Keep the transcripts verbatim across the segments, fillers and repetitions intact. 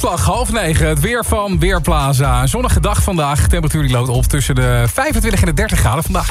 Weerverslag, half negen. Het weer van Weerplaza. Een zonnige dag vandaag. De temperatuur die loopt op tussen de vijfentwintig en de dertig graden vandaag.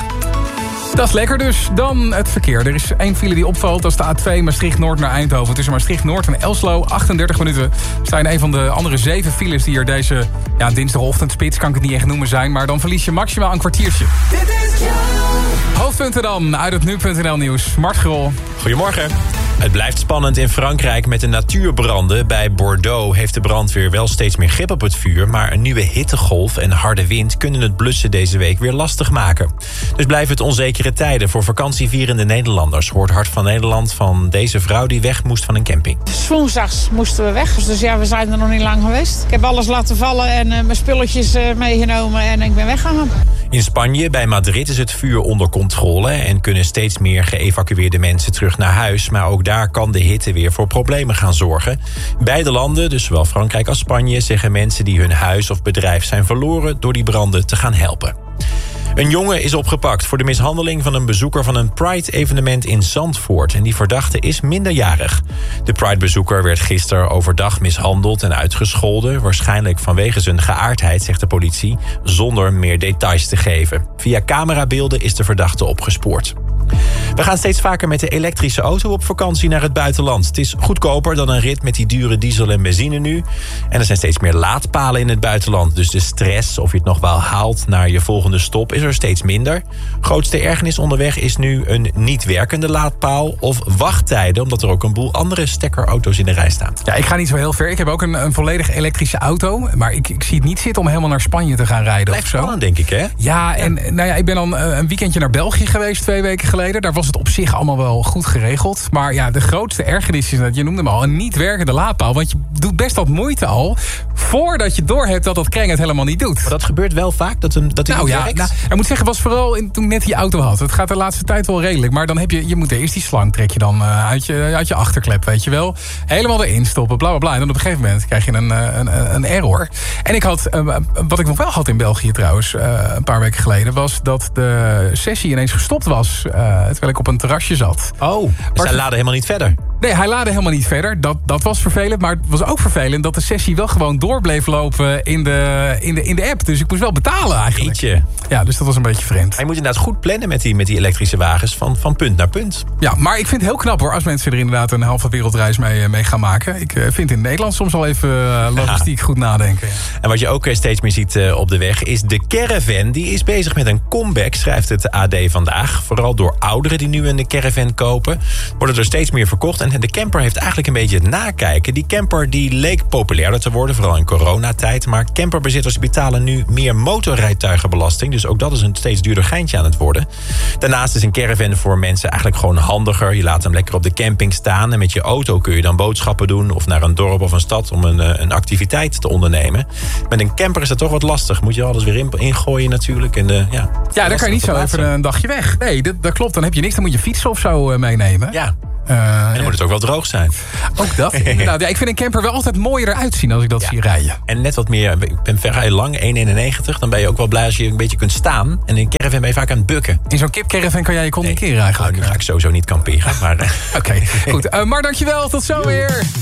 Dat is lekker dus. Dan het verkeer. Er is één file die opvalt. Dat is de A twee Maastricht-Noord naar Eindhoven. Tussen Maastricht-Noord en Elslo. achtendertig minuten. Sta je in een van de andere zeven files die er deze ja, dinsdagochtendspits, kan ik het niet echt noemen, zijn. Maar dan verlies je maximaal een kwartiertje. Dit is hoofdpunten dan uit het nu punt n l nieuws. Mart Grol. Goedemorgen. Het blijft spannend in Frankrijk met de natuurbranden. Bij Bordeaux heeft de brandweer wel steeds meer grip op het vuur, maar een nieuwe hittegolf en harde wind kunnen het blussen deze week weer lastig maken. Dus blijven het onzekere tijden voor vakantievierende Nederlanders, hoort Hart van Nederland van deze vrouw die weg moest van een camping. Woensdags moesten we weg, dus ja, we zijn er nog niet lang geweest. Ik heb alles laten vallen en uh, mijn spulletjes uh, meegenomen en ik ben weggegaan. In Spanje, bij Madrid, is het vuur onder controle en kunnen steeds meer geëvacueerde mensen terug naar huis. Maar ook daar kan de hitte weer voor problemen gaan zorgen. Beide landen, dus zowel Frankrijk als Spanje, zeggen mensen die hun huis of bedrijf zijn verloren door die branden te gaan helpen. Een jongen is opgepakt voor de mishandeling van een bezoeker van een Pride-evenement in Zandvoort. En die verdachte is minderjarig. De Pride-bezoeker werd gisteren overdag mishandeld en uitgescholden. Waarschijnlijk vanwege zijn geaardheid, zegt de politie, zonder meer details te geven. Via camerabeelden is de verdachte opgespoord. We gaan steeds vaker met de elektrische auto op vakantie naar het buitenland. Het is goedkoper dan een rit met die dure diesel en benzine nu. En er zijn steeds meer laadpalen in het buitenland. Dus de stress of je het nog wel haalt naar je volgende stop is er steeds minder. Grootste ergernis onderweg is nu een niet werkende laadpaal of wachttijden, omdat er ook een boel andere stekkerauto's in de rij staan. Ja, ik ga niet zo heel ver. Ik heb ook een, een volledig elektrische auto. Maar ik, ik zie het niet zitten om helemaal naar Spanje te gaan rijden. Blijft of zo. spannend, denk ik, hè? Ja, en nou ja, ik ben dan een weekendje naar België geweest twee weken geleden. Daar was het op zich allemaal wel goed geregeld. Maar ja, de grootste ergernis is dat, je noemde hem al, een niet werkende laadpaal. Want je doet best wat moeite al voordat je doorhebt dat dat kreng het helemaal niet doet. Maar dat gebeurt wel vaak, dat, hem, dat hij nou, niet ja, werkt? Nou, ik moet zeggen, was vooral in, toen ik net die auto had. Het gaat de laatste tijd wel redelijk. Maar dan heb je, je moet eerst die slang trek je dan uh, uit, je, uit je achterklep, weet je wel. Helemaal erin stoppen, bla bla bla. En dan op een gegeven moment krijg je een, een, een error. En ik had, uh, wat ik nog wel had in België trouwens, uh, een paar weken geleden, was dat de sessie ineens gestopt was. Uh, terwijl ik op een terrasje zat. Oh, dus maar hij laadde helemaal niet verder? Nee, hij laadde helemaal niet verder. Dat, dat was vervelend. Maar het was ook vervelend dat de sessie wel gewoon door bleef lopen in de, in de, in de app. Dus ik moest wel betalen eigenlijk. Jeetje. Ja, dus dat was een beetje vreemd. Hij moet inderdaad goed plannen met die, met die elektrische wagens van, van punt naar punt. Ja, maar ik vind het heel knap hoor, als mensen er inderdaad een halve wereldreis mee, mee gaan maken. Ik uh, vind in Nederland soms al even uh, logistiek ja. goed nadenken. Ja. En wat je ook steeds meer ziet uh, op de weg is de caravan. Die is bezig met een comeback, schrijft het A D vandaag. Vooral door ouderen die nu een caravan kopen, worden er steeds meer verkocht. En de camper heeft eigenlijk een beetje het nakijken. Die camper die leek populairder te worden, vooral in coronatijd. Maar camperbezitters betalen nu meer motorrijtuigenbelasting. Dus ook dat is een steeds duurder geintje aan het worden. Daarnaast is een caravan voor mensen eigenlijk gewoon handiger. Je laat hem lekker op de camping staan. En met je auto kun je dan boodschappen doen of naar een dorp of een stad om een, een activiteit te ondernemen. Met een camper is dat toch wat lastig. Moet je alles weer ingooien natuurlijk. En de, ja, ja, dan kan je niet zo even een dagje weg. Nee, dat, dat klopt. Dan heb je niks. Dan moet je fietsen of zo meenemen. Ja. Uh, en dan moet het ook wel droog zijn. Ook dat, inderdaad. Ja, ik vind een camper wel altijd mooier eruit zien als ik dat ja. zie rijden. En net wat meer, ik ben vrij lang, één komma eenennegentig. Dan ben je ook wel blij als je een beetje kunt staan. En in een caravan ben je vaak aan het bukken. In zo'n kipcaravan kan jij je communiceren nee, eigenlijk. Nou, nu ga ik sowieso niet kamperen. Maar... Oké, okay, goed. Uh, maar dankjewel, tot zo weer.